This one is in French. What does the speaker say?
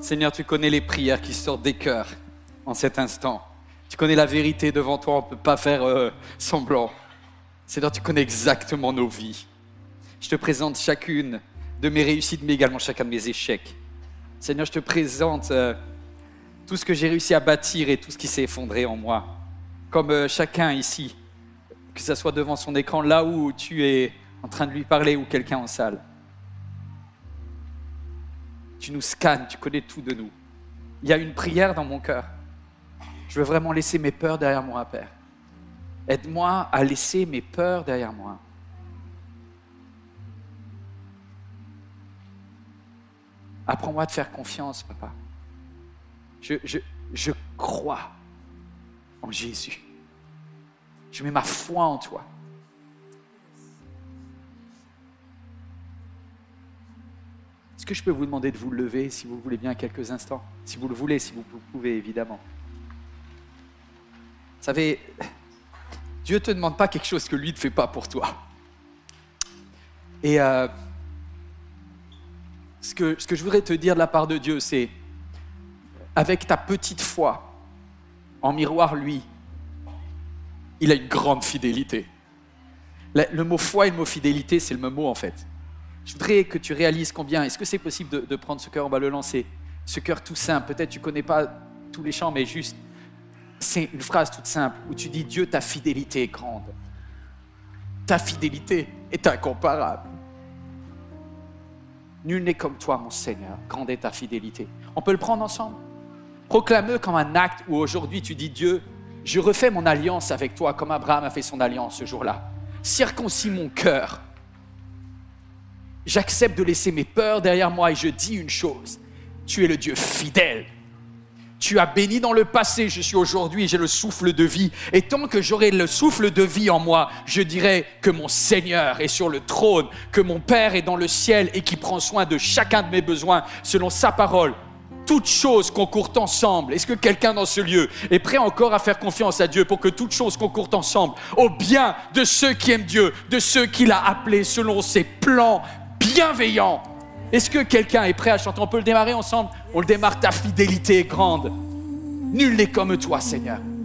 Seigneur, tu connais les prières qui sortent des cœurs en cet instant. Tu connais la vérité devant toi, on ne peut pas faire semblant. Seigneur, tu connais exactement nos vies. Je te présente chacune de mes réussites, mais également chacun de mes échecs. Seigneur, je te présente tout ce que j'ai réussi à bâtir et tout ce qui s'est effondré en moi. Comme chacun ici, que ce soit devant son écran, là où tu es en train de lui parler ou quelqu'un en salle. Tu nous scannes, tu connais tout de nous. Il y a une prière dans mon cœur. Je veux vraiment laisser mes peurs derrière moi, Père. Aide-moi à laisser mes peurs derrière moi. Apprends-moi à te faire confiance, Papa. Je crois en Jésus. Je mets ma foi en toi. Est-ce que je peux vous demander de vous lever, si vous voulez bien, quelques instants? Si vous le voulez, si vous pouvez, évidemment. Vous savez, Dieu ne te demande pas quelque chose que lui ne fait pas pour toi. Et ce que je voudrais te dire de la part de Dieu, c'est, avec ta petite foi, en miroir, lui, il a une grande fidélité. Le mot foi et le mot fidélité, c'est le même mot en fait. Je voudrais que tu réalises combien, est-ce que c'est possible de prendre ce cœur, on va le lancer, ce cœur tout simple, peut-être tu ne connais pas tous les chants, mais juste, c'est une phrase toute simple où tu dis, Dieu, ta fidélité est grande. Ta fidélité est incomparable. Nul n'est comme toi, mon Seigneur, grande est ta fidélité. On peut le prendre ensemble. Proclame-le comme un acte où aujourd'hui tu dis, Dieu, je refais mon alliance avec toi comme Abraham a fait son alliance ce jour-là. Circoncis mon cœur. J'accepte de laisser mes peurs derrière moi et je dis une chose. Tu es le Dieu fidèle. Tu as béni dans le passé, je suis aujourd'hui, j'ai le souffle de vie. Et tant que j'aurai le souffle de vie en moi, je dirai que mon Seigneur est sur le trône, que mon Père est dans le ciel et qui prend soin de chacun de mes besoins selon sa parole. Toutes choses concourent ensemble. Est-ce que quelqu'un dans ce lieu est prêt encore à faire confiance à Dieu pour que toutes choses concourent ensemble au bien de ceux qui aiment Dieu, de ceux qu'il a appelés selon ses plans bienveillants? Est-ce que quelqu'un est prêt à chanter? On peut le démarrer ensemble? On le démarre, ta fidélité est grande. Nul n'est comme toi, Seigneur.